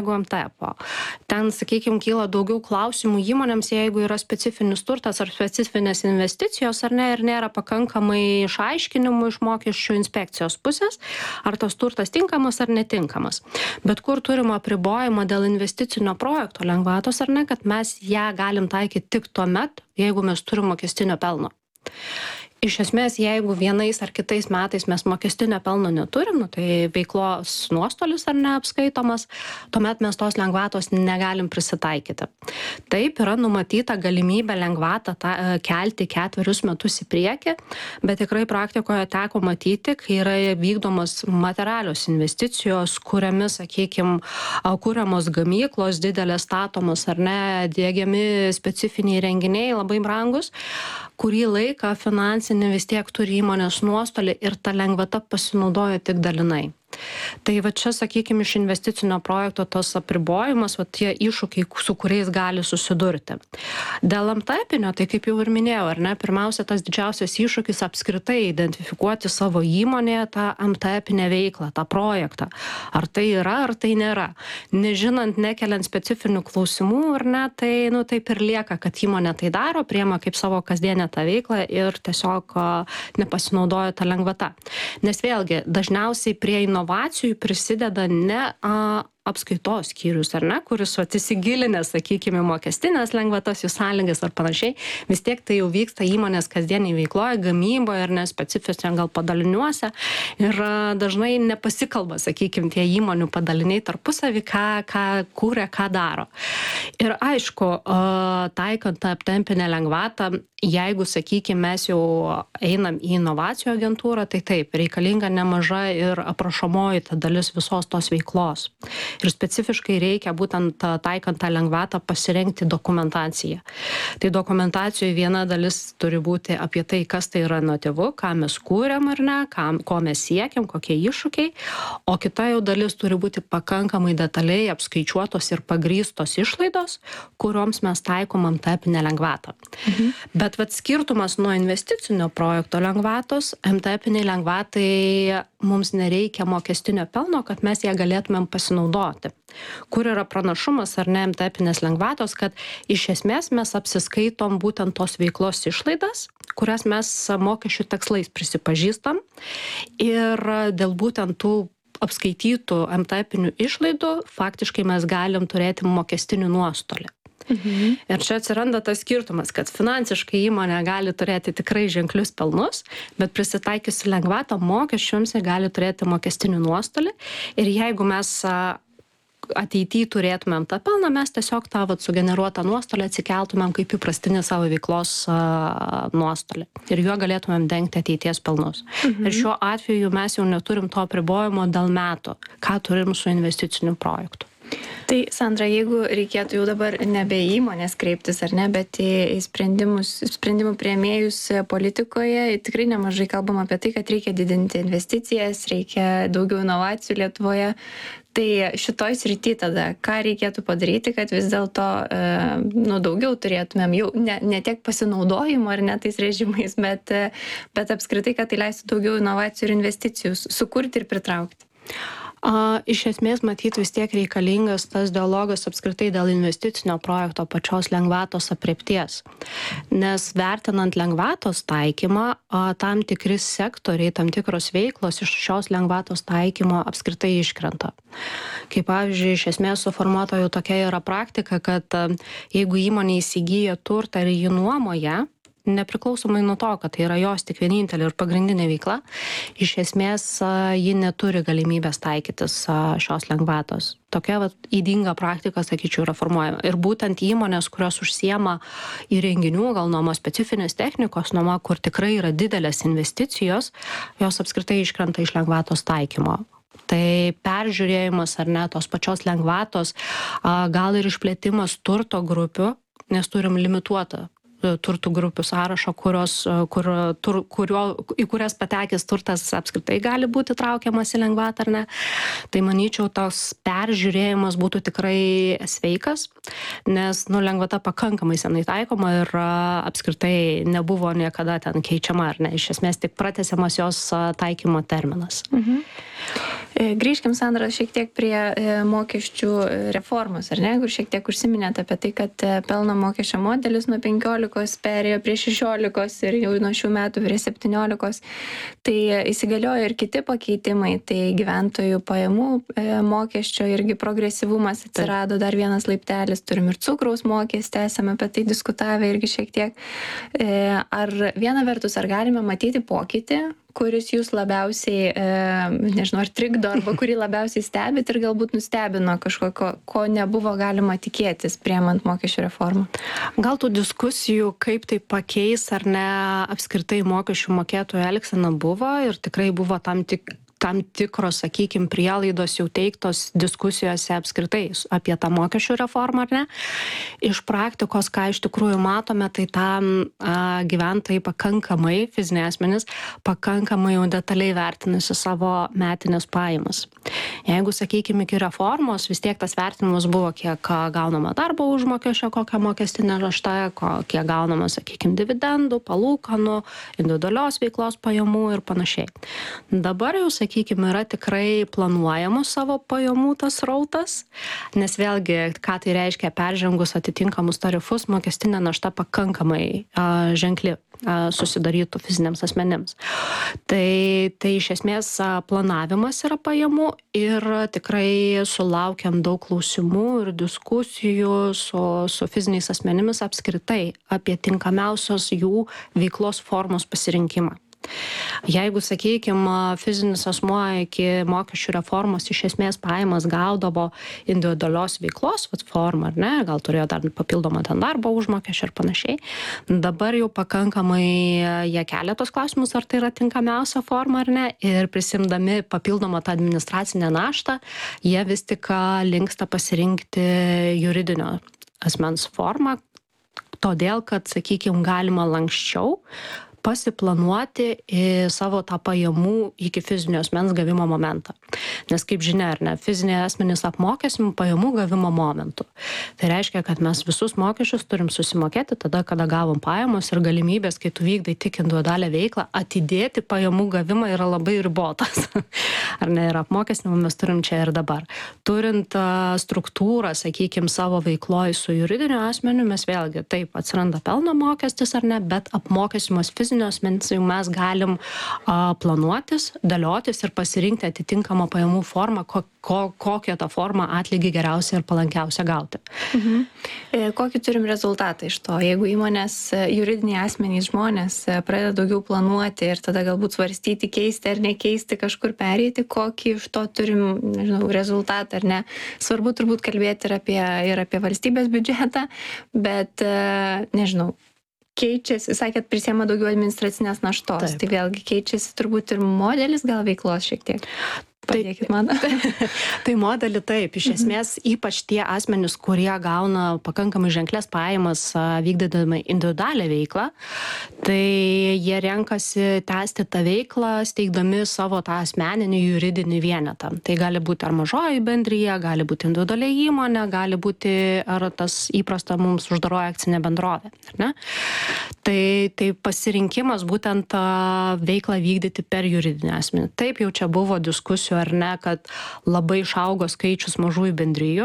MTEPO. Ten, sakykime, kyla daugiau klausimų įmonėms, jeigu yra specifinis turtas ar specifinės investicijos ar ne, ir nėra pakankamai išaiškinimų iš mokesčių inspekcijos pusės, ar tas turtas tinkamas ar netinkamas. Bet kur turime apribojimą dėl investicinio projekto lengvatos ar ne, kad mes ją galim taikyti tik tuomet, jeigu mes turim mokestinio pelno. Iš esmės, jeigu vienais ar kitais metais mes mokestinio pelno neturim, tai veiklos nuostolis ar neapskaitomas, tuomet mes tos lengvatos negalim prisitaikyti. Taip, yra numatyta galimybė lengvatą kelti 4 metus į priekį, bet tikrai praktikoje teko matyti, kai yra vykdomos materialios investicijos, kuriamis, sakykime, kuriamos gamyklos, didelės statomos ar ne, diegiami specifiniai renginiai labai brangus, kurį laiką finansinį vis tiek turi įmonės nuostolį ir ta lengvata pasinaudoja tik dalinai. Tai va čia, sakykime, iš investicinio projekto tas apribojimas, va tie iššūkiai, su kuriais gali susidurti. Dėl MTEPinio, tai kaip jau ir minėjau, ar ne, pirmiausia, tas didžiausias iššūkis apskritai identifikuoti savo įmonėje tą MTEPinę veiklą, tą projektą. Ar tai yra, ar tai nėra. Nežinant, nekeliant specifinių klausimų, ar ne, tai taip ir lieka, kad įmonė tai daro, priema kaip savo kasdienę tą veiklą ir tiesiog nepasinaudoja tą lengvatą. Nes vėlgi, dažniausiai prie inovacijų prisideda ne apskaitos skyrius, ar ne, kuris įsigilinęs, sakykime, mokestinės lengvatas, jų sąlygas ar panašiai, vis tiek tai jau vyksta įmonės kasdieniai veikloje, gamyboje ir nespecifiškai gal padaliniuose ir dažnai nepasikalba, sakykime, tie įmonių padaliniai tarpusavį, ką kūrė, ką daro. Ir aišku, taikant tą MTEPinę lengvatą, jeigu, sakykime, mes jau einam į inovacijų agentūrą, tai taip, reikalinga nemaža ir aprašomoji ta dalis visos tos veiklos. Ir specifiškai reikia būtent taikant tą lengvatą pasirengti dokumentaciją. Tai dokumentacijoje viena dalis turi būti apie tai, kas tai yra inovatyvu, ką mes kūrėm ar ne, ko mes siekiam, kokie iššūkiai, o kita jau dalis turi būti pakankamai detaliai apskaičiuotos ir pagrįstos išlaidos, kurioms mes taikom MTEPinę lengvatą. Bet skirtumas nuo investicinio projekto lengvatos, MTEPiniai lengvatai mums nereikia mokestinio pelno, kad mes ją galėtumėm pasinaudoti. Kur yra pranašumas ar ne MTEPinės lengvatos, kad iš esmės mes apsiskaitom būtent tos veiklos išlaidas, kurias mes mokesčių tikslais prisipažįstam ir dėl būtent tų apskaitytų MTEPinių išlaidų faktiškai mes galim turėti mokestinį nuostolį. Ir čia atsiranda tas skirtumas, kad finansiškai įmonė gali turėti tikrai ženklius pelnus, bet prisitaikiusi lengvatą mokesčiams jie gali turėti mokestinį nuostolį ir jeigu mes ateityje turėtumėm tą pelną, mes tiesiog tą sugeneruotą nuostolį atsikeltumėm kaip įprastinį savo veiklos nuostolį ir juo galėtumėm dengti ateities pelnus. Ir šiuo atveju mes jau neturim to apribojimo dėl metų, ką turim su investiciniu projektu. Tai, Sandra, jeigu reikėtų jau dabar nebe įmonės kreiptis, ar ne, bet į sprendimų priėmėjus politikoje, tikrai nemažai kalbam apie tai, kad reikia didinti investicijas, reikia daugiau inovacijų Lietuvoje. Tai šitoj srity tada, ką reikėtų padaryti, kad vis dėlto daugiau turėtumėm jau ne tiek pasinaudojimo ar ne tais režimais, bet apskritai, kad tai leistų daugiau inovacijų ir investicijų sukurti ir pritraukti. Iš esmės, matyt, vis tiek reikalingas tas dialogas apskritai dėl investicinio projekto pačios lengvatos aprėpties. Nes vertinant lengvatos taikymą, tam tikri sektoriai, tam tikros veiklos iš šios lengvatos taikymo apskritai iškrenta. Kaip pavyzdžiui, iš esmės suformuota jau tokia yra praktika, kad jeigu įmonė įsigyja turtą ir jį nuomoja, nepriklausomai nuo to, kad tai yra jos tik vienintelė ir pagrindinė veikla, iš esmės ji neturi galimybės taikytis šios lengvatos. Tokia ydinga praktika, sakyčiau, yra formuojama. Ir būtent įmonės, kurios užsiema įrenginių, gal nuoma specifinės technikos, nuoma, kur tikrai yra didelės investicijos, jos apskritai iškrenta iš lengvatos taikymo. Tai peržiūrėjimas ar ne tos pačios lengvatos, gal ir išplėtimas turto grupių, nes turim limituotą turtų grupių sąrašo, į kurias patekęs turtas apskritai gali būti traukiamas į lengvatą ar ne. Tai manyčiau, tos peržiūrėjimas būtų tikrai sveikas, nes lengvata pakankamai senai taikoma ir apskritai nebuvo niekada ten keičiama ar ne. Iš esmės tik pratęsiamas jos taikymo terminas. Grįžkim, Sandra, šiek tiek prie mokesčių reformos, ar ne, kur šiek tiek užsiminėte apie tai, kad pelno mokesčio modelis nuo 15 perėjo prie 16 ir jau nuo šių metų prie 17. Tai įsigaliojo ir kiti pakeitimai, tai gyventojų pajamų mokesčio irgi progresyvumas atsirado, dar vienas laiptelis, turim ir cukraus mokestį, esame apie tai diskutavę irgi šiek tiek. Ar viena vertus, ar galime matyti pokytį, kuris jūs labiausiai, nežinau, ar trikdo, arba kurį labiausiai stebit ir galbūt nustebino kažko, ko nebuvo galima tikėtis priimant mokesčių reformą? Gal tų diskusijų, kaip tai pakeis ar ne apskritai mokesčių mokėtojų elgsena buvo ir tikrai buvo tam tikros, sakykime, prielaidos jau teiktos diskusijose apskritai apie tą mokesčių reformą, ar ne. Iš praktikos, ką iš tikrųjų matome, tai tam gyventojai pakankamai, fiziniai asmenys, pakankamai jau detaliai vertinasi savo metinės pajamas. Jeigu, sakykime, iki reformos vis tiek tas vertinimas buvo, kiek gaunama darbo užmokesčio, kokią mokestinę naštą, kiek gaunama, sakykime, dividendų, palūkanų, individualios veiklos pajamų ir panašiai. Dabar jau, sakykime, yra tikrai planuojamos savo pajamų tas rautas, nes vėlgi, ką tai reiškia peržengus atitinkamus tarifus, mokestinė našta pakankamai ženkli susidarytų fiziniams asmenims. Tai iš esmės planavimas yra pajamų ir tikrai sulaukiam daug klausimų ir diskusijų su fiziniais asmenimis apskritai apie tinkamiausios jų veiklos formos pasirinkimą. Jeigu, sakykime, fizinis asmuo iki mokesčių reformos iš esmės pajamas gaudavo individualios veiklos formą, ar ne, gal turėjo dar papildomą ten darbo užmokesčio ir panašiai, dabar jau pakankamai jie kelia tos klausimus, ar tai yra tinkamiausia forma ar ne, ir prisimdami papildomą tą administracinę naštą, jie vis tik linksta pasirinkti juridinio asmens formą, todėl, kad, sakykime, galima lanksčiau pasiplanuoti į savo tą pajamų iki fizinio asmens gavimo momentą. Nes kaip žinia, ar ne, fiziniai asmenys apmokestinami pajamų gavimo momentu. Tai reiškia, kad mes visus mokesčius turim susimokėti tada, kada gavom pajamus ir galimybės, kai tu vykdai tik individualią veiklą, atidėti pajamų gavimą yra labai ribotas. Ar ne, ir apmokestinimą mes turim čia ir dabar. Turint struktūrą, sakykime, savo veikloj su juridiniu asmeniu, mes vėlgi taip atsiranda pelno mokestis ar ne, bet apmokestinimas fizinio asmens jau mes galim planuotis, dėliotis ir pasirinkti atitinkamą pajamų formą, kokią tą formą atlygį geriausia ir palankiausia gauti. Kokį turim rezultatą iš to? Jeigu įmonės, juridiniai asmenys žmonės pradeda daugiau planuoti ir tada galbūt svarstyti, keisti ar nekeisti, kažkur pereiti, kokį iš to turim, nežinau, rezultatą ar ne? Svarbu turbūt kalbėti ir apie valstybės biudžetą, bet, nežinau, keičiasi, sakėt, prisiema daugiau administracinės naštos. Taip. Tai vėlgi keičiasi turbūt ir modelis gal veiklos šiek tiek. Padėkit man. Tai modelį taip, iš esmės ypač tie asmenys, kurie gauna pakankamai ženklės pajamas vykdydami individualią veiklą, tai jie renkasi tęsti tą veiklą, steigdami savo tą asmeninį juridinį vienetą. Tai gali būti ar mažoji bendrija, gali būti individualiai įmonė, gali būti ar tas įprasta mums uždaroji akcinė bendrovė. Ar ne? Tai pasirinkimas būtent veiklą vykdyti per juridinį asmenį. Taip, jau čia buvo diskusijų ar ne, kad labai išaugo skaičius mažųjų bendrijų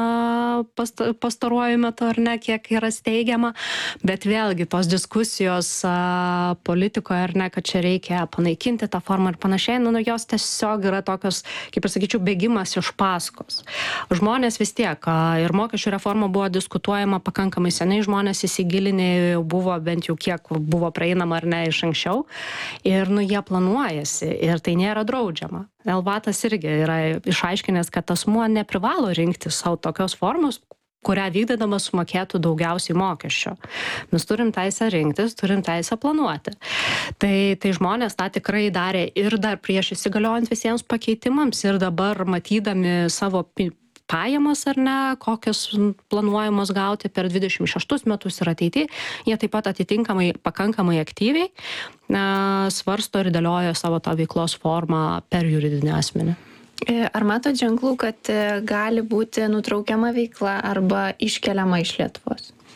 pastaruoju metu ar ne, kiek yra steigiama, bet vėlgi tos diskusijos politikoje ar ne, kad čia reikia panaikinti tą formą ir panašiai, jos tiesiog yra tokios, kaip ir sakyčiau, bėgimas iš paskos. Žmonės vis tiek, ir mokesčių reforma buvo diskutuojama pakankamai seniai, žmonės įsigilinę buvo bent jau kiek buvo prieinama ar ne iš anksčiau, ir jie planuojasi ir tai nėra draudžiama. Elvatas irgi yra išaiškinęs, kad asmuo neprivalo rinkti savo tokios formos, kurią vykdydamas sumokėtų daugiausiai mokesčio. Mes turim teisę rinktis, turim teisę planuoti. Tai žmonės tą tikrai darė ir dar prieš įsigaliojant visiems pakeitimams ir dabar matydami savo pajamas ar ne, kokios planuojamos gauti per 26 metus ir ateityje, jie taip pat atitinkamai pakankamai aktyviai svarsto ir dėlioja savo tą veiklos formą per juridinį asmenį. Ar matot ženklų, kad gali būti nutraukiama veikla arba iškeliama iš Lietuvos?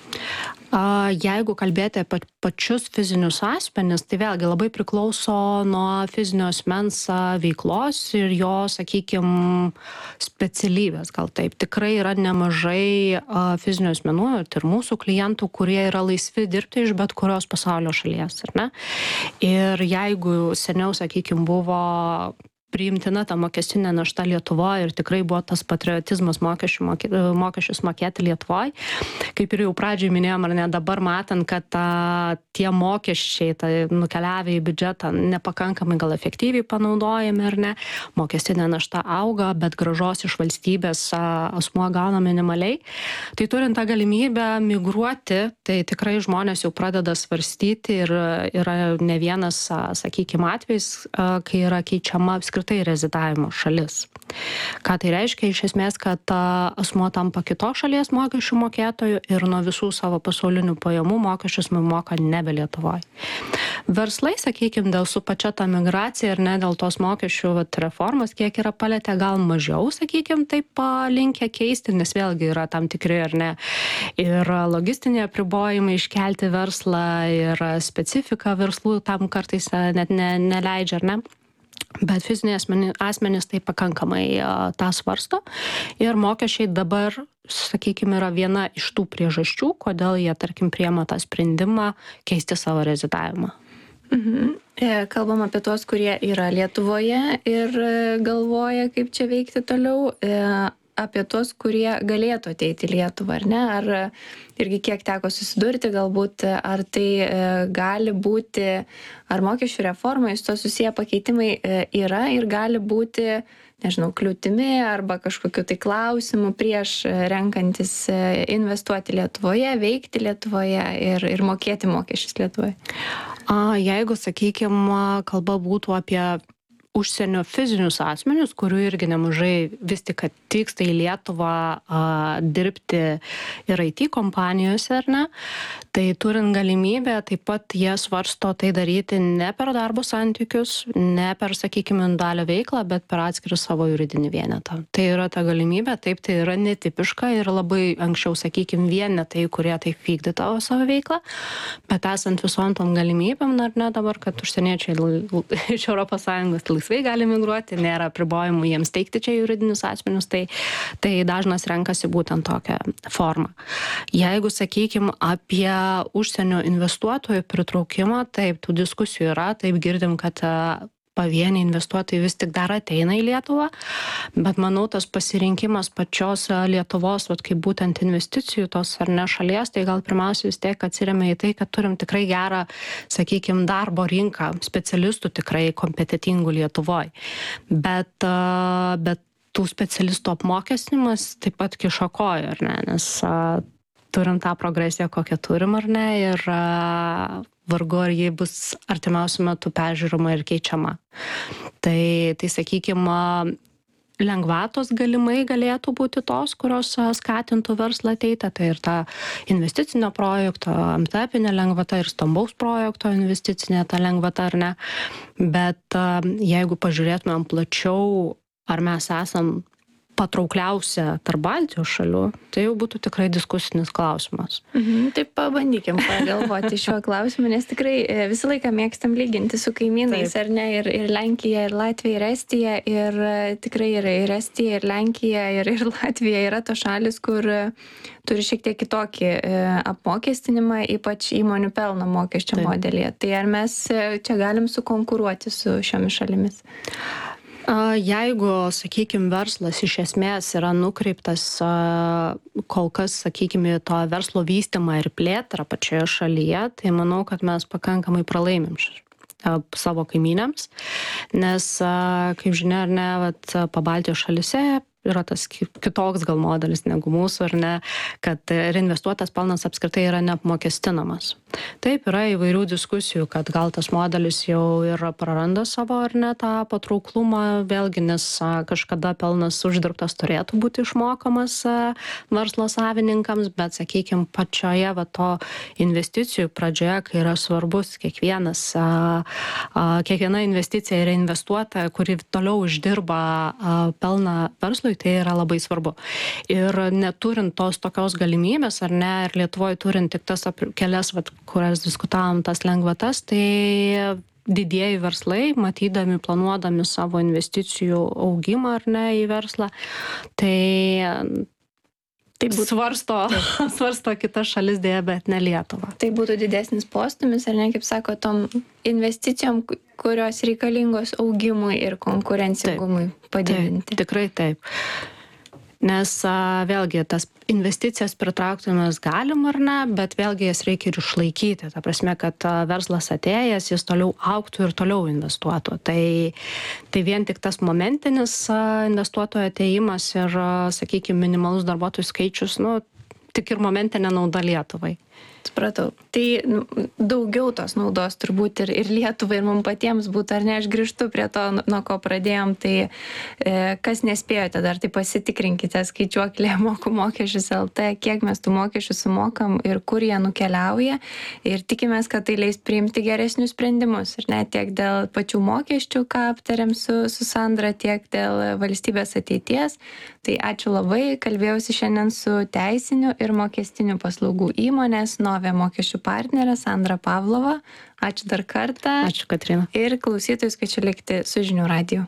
Jeigu kalbėti apie pačius fizinius asmenis, tai vėlgi labai priklauso nuo fizinio asmens veiklos ir jo, sakykime, specialybės. Gal taip. Tikrai yra nemažai fizinių asmenų ir mūsų klientų, kurie yra laisvi dirbti iš bet kurios pasaulio šalies, ar ne? Ir jeigu seniau, sakykime, buvo priimtina ta mokestinė našta Lietuvoje ir tikrai buvo tas patriotizmas mokesčius mokėti Lietuvoje. Kaip ir jau pradžiai minėjom, ar ne, dabar matant, kad tie mokesčiai nukeliavę į biudžetą nepakankamai gal efektyviai panaudojami, ar ne, mokestinė našta auga, bet grąžos iš valstybės asmuo gauna minimaliai. Tai turint tą galimybę migruoti, tai tikrai žmonės jau pradeda svarstyti ir yra ne vienas, sakykime, atvejs, kai yra keičiama apskritai rezidavimo šalis. Ką tai reiškia? Iš esmės, kad asmuo tampa kitos šalies mokesčių mokėtojų ir nuo visų savo pasaulinių pajamų mokesčius moka nebe Lietuvoje. Verslai, sakykime, dėl su pačia ta migracija ir ne dėl tos mokesčių reformos, kiek yra palėtę, gal mažiau, sakykime, taip linkę keisti, nes vėlgi yra tam tikri, ar ne, ir logistiniai apribojimai iškelti verslą ir specifika verslų tam kartais net neleidžia, ar ne. Bet fiziniai asmenys tai pakankamai tą svarsto ir mokesčiai dabar, sakykime, yra viena iš tų priežasčių, kodėl jie, tarkim, priema tą sprendimą keisti savo rezidavimą. Kalbam apie tuos, kurie yra Lietuvoje ir galvoja, kaip čia veikti toliau, apie tuos, kurie galėtų ateiti į Lietuvą, ar ne? Ar irgi kiek teko susidurti, galbūt, ar tai gali būti, ar mokesčių reformai su to susiję pakeitimai yra ir gali būti, nežinau, kliūtimi arba kažkokiu tai klausimu prieš renkantis investuoti Lietuvoje, veikti Lietuvoje ir mokėti mokesčius Lietuvoje? Jeigu, sakykime, kalba būtų apie užsienio fizinius asmenius, kurių irgi nemažai vis tik atvyksta į Lietuvą dirbti ir IT kompanijose, ar ne, tai turint galimybę, taip pat jie svarsto tai daryti ne per darbo santykius, ne per, sakykime, individualią veiklą, bet per atskirą savo juridinį vienetą. Tai yra ta galimybė, taip, tai yra netipiška ir labai anksčiau, sakykime, vienetai, kurie taip vykdydavo savo veiklą, bet esant visom tom galimybėm, ar ne dabar, kad užsieniečiai iš ES laisvai gali migruoti, nėra apribojimų jiems teikti čia juridinius asmenius, tai dažnas renkasi būtent tokią formą. Jeigu, sakykime, apie užsienio investuotojų pritraukimą, taip, tų diskusijų yra, taip girdim, kad pavieniai investuotojai vis tik dar ateina į Lietuvą, bet manau, tas pasirinkimas pačios Lietuvos, kaip būtent investicijų tos ar ne šalies, tai gal pirmiausia vis tiek atsiremia į tai, kad turim tikrai gerą, sakykime, darbo rinką, specialistų tikrai kompetitingų Lietuvoje. Bet tų specialistų apmokestinimas taip pat kiša koją, ar ne, nes turim tą progresiją, kokią turim, ar ne, ir vargu ar ji bus artimiausiu metu peržiūrima ir keičiama. Tai sakykime, lengvatos galimai galėtų būti tos, kurios skatintų verslą ateiti, tai ir ta investicinio projekto, MTAP-inė lengvata ir stambaus projekto investicinė ta lengvata, ar ne. Bet jeigu pažiūrėtumėm plačiau, ar mes esam patraukliausia tarp Baltijos šalių, tai jau būtų tikrai diskusinis klausimas. Taip pabandykim pagalvoti šiuo klausimu, nes tikrai visą laiką mėgstam lyginti su kaimynais, ar ne, ir Lenkija, ir Latvija, ir Estija, ir tikrai ir Estija, ir Lenkija, ir Latvija yra tos šalis, kur turi šiek tiek kitokį apmokestinimą, ypač įmonių pelno mokesčio modelį. Tai ar mes čia galim sukonkuruoti su šiomis šalimis? Jeigu, sakykime, verslas iš esmės yra nukreiptas kol kas, sakykime, to verslo vystymą ir plėtrą pačioje šalyje, tai manau, kad mes pakankamai pralaimim savo kaimynėms, nes, kaip žinia, ar ne, Pabaltijos šalyse yra tas kitoks gal modelis negu mūsų, ar ne, kad reinvestuotas pelnas apskritai yra neapmokestinamas. Taip, yra įvairių diskusijų, kad gal tas modelis jau ir praranda savo, ar ne, tą patrauklumą, vėlgi, nes kažkada pelnas uždirbtas turėtų būti išmokamas verslo savininkams, bet, sakykime, pačioje to investicijų pradžioje, kai yra svarbus kiekviena investicija yra investuota, kuri toliau uždirba pelną verslui, tai yra labai svarbu. Ir neturint tos tokios galimybės, ar ne, ir Lietuvoje turint tik tas kelias, kurias diskutavom, tas lengvatas, tai didieji verslai, matydami, planuodami savo investicijų augimą, ar ne, į verslą, tai svarsto kitas šalis dėja, bet ne Lietuvą. Tai būtų didesnis postūmis, ar ne, kaip sako, tom investicijom, kurios reikalingos augimui ir konkurencingumui padidinti. Taip, tikrai taip. Nes vėlgi tas investicijas pritraukti mes galim ar ne, bet vėlgi jas reikia ir išlaikyti. Ta prasme, kad verslas atėjęs, jis toliau augtų ir toliau investuotų. Tai vien tik tas momentinis investuotojo atėjimas ir, sakykime, minimalus darbuotojų skaičius, tik ir momentinė nauda Lietuvai. Supratau. Tai daugiau tos naudos turbūt ir Lietuvai, ir mums patiems būtų, ar ne, aš grįžtu prie to, nuo ko pradėjom, tai kas nespėjote dar, tai pasitikrinkite skaičiuoklėje Moku mokesčius LT, kiek mes tų mokesčių sumokam ir kur jie nukeliauja, ir tikimės, kad tai leis priimti geresnius sprendimus, ir ne tiek dėl pačių mokesčių, ką aptarėm su Sandra, tiek dėl valstybės ateities. Tai ačiū labai, kalbėjausi šiandien su teisinių ir mokestinių paslaugų įmonės Novė mokesčių partnerė Sandra Pavlova. Ačiū dar kartą. Ačiū, Katrina. Ir klausytojus kviečiu likti su Žinių radiju.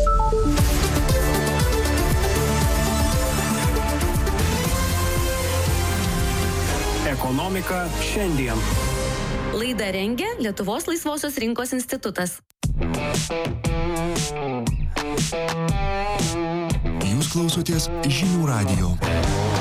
Ekonomika šiandien. Laidą rengia Lietuvos laisvosios rinkos institutas. Jūs klausotės Žinių radijo.